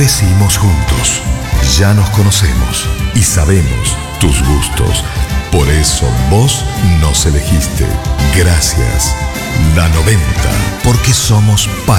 Crecimos juntos, ya nos conocemos y sabemos tus gustos. Por eso vos nos elegiste. Gracias. La 90, porque somos país.